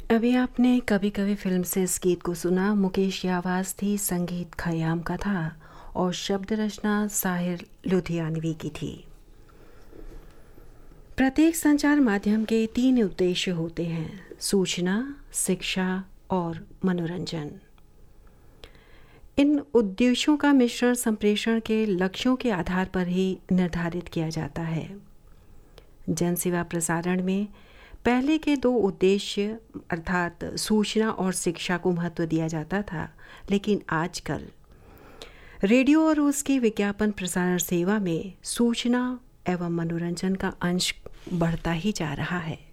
अभी आपने कभी कभी फिल्म से इस गीत को सुना। मुकेश की आवाज़ थी, संगीत खयाम का था और शब्द रचना साहिर लुधियानवी की थी। प्रत्येक संचार माध्यम के 3 उद्देश्य होते हैं: सूचना, शिक्षा और मनोरंजन। इन उद्देश्यों का मिश्रण संप्रेषण के लक्ष्यों के आधार पर ही निर्धारित किया जाता है। जनसेवा प्रसारण में पहले के 2 उद्देश्य अर्थात सूचना और शिक्षा को महत्व दिया जाता था, लेकिन आजकल रेडियो और उसकी विज्ञापन प्रसारण सेवा में सूचना एवं मनोरंजन का अंश बढ़ता ही जा रहा है।